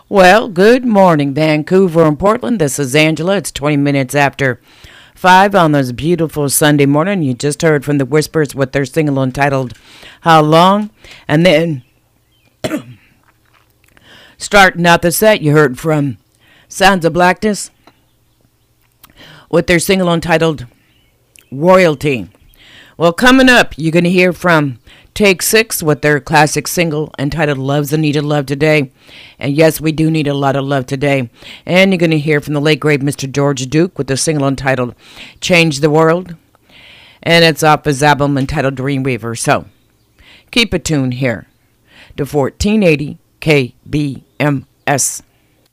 Well, good morning, Vancouver and Portland. This is Angela. It's 20 minutes after 5 on this beautiful Sunday morning. You just heard from the Whispers with their single entitled How Long? And then starting out the set, you heard from Sounds of Blackness with their single entitled Royalty. Well, coming up, you're going to hear from Take Six with their classic single entitled Love's the Needed Love Today. And yes, we do need a lot of love today. And you're going to hear from the late great Mr. George Duke with the single entitled Change the World. And it's off his album entitled Dreamweaver. So keep it tuned here to 1480 KBMS.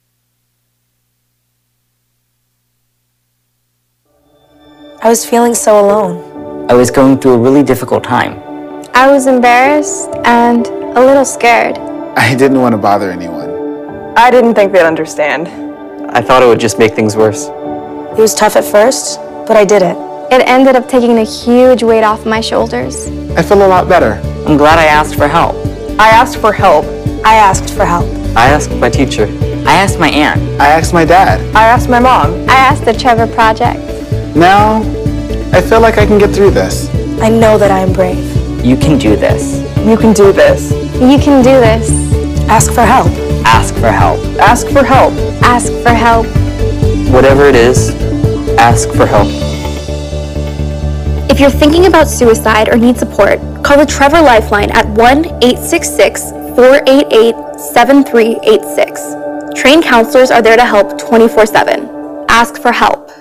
I was feeling so alone. I was going through a really difficult time. I was embarrassed and a little scared. I didn't want to bother anyone. I didn't think they'd understand. I thought it would just make things worse. It was tough at first, but I did it. It ended up taking a huge weight off my shoulders. I feel a lot better. I'm glad I asked for help. I asked for help. I asked for help. I asked my teacher. I asked my aunt. I asked my dad. I asked my mom. I asked the Trevor Project. Now, I feel like I can get through this. I know that I am brave. You can do this. You can do this. You can do this. Ask for help. Ask for help. Ask for help. Ask for help. Whatever it is, ask for help. If you're thinking about suicide or need support, call the Trevor Lifeline at 1-866-488-7386. Trained counselors are there to help 24/7. Ask for help.